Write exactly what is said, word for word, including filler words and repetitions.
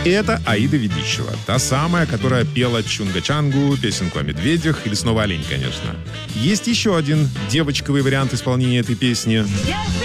Это Аида Ведищева, та самая, которая пела Чунга-Чангу, песенку о медведях или снова олень, конечно. Есть еще один девочковый вариант исполнения этой песни.